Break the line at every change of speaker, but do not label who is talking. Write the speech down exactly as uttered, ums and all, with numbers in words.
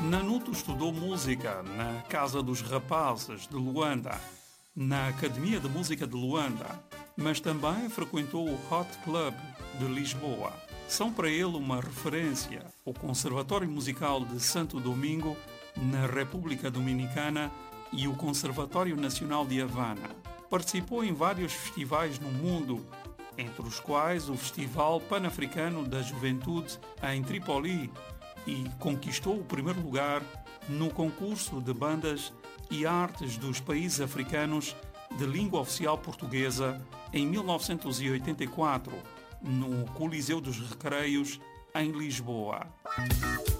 Nanuto estudou música na Casa dos Rapazes de Luanda, na Academia de Música de Luanda, mas também frequentou o Hot Club de Lisboa. São para ele uma referência o Conservatório Musical de Santo Domingo, na República Dominicana, e o Conservatório Nacional de Havana. Participou em vários festivais no mundo, entre os quais o Festival Pan-Africano da Juventude em Tripoli, e conquistou o primeiro lugar no concurso de bandas e artes dos países africanos de língua oficial portuguesa em mil novecentos e oitenta e quatro, no Coliseu dos Recreios, em Lisboa.